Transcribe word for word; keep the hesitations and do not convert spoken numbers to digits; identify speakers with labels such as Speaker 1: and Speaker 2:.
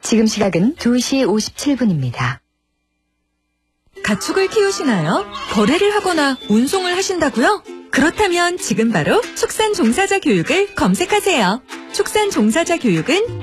Speaker 1: 지금 시각은 두 시 오십칠 분입니다.
Speaker 2: 가축을 키우시나요? 거래를 하거나 운송을 하신다고요? 그렇다면 지금 바로 축산 종사자 교육을 검색하세요. 축산 종사자 교육은